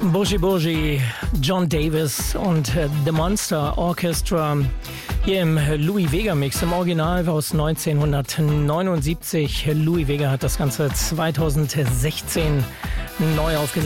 Boogie Boogie, John Davis und The Monster Orchestra hier im Louie Vega Mix. Im Original war aus 1979. Louie Vega hat das Ganze 2016 neu aufgesetzt.